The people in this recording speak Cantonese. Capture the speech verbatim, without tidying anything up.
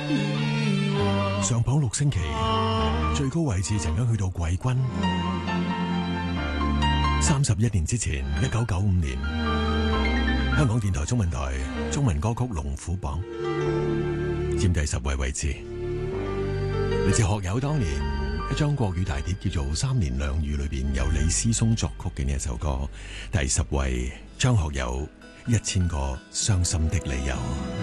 上榜六星期，最高位置曾經去到季軍。三十一年之前，一九九五年，香港電台中文台中文歌曲龍虎榜佔第十位位置。嚟自學友當年一張國語大碟叫做《三年兩遇》，裏邊由李思松作曲嘅呢一首歌，第十位張學友《一千個傷心的理由》。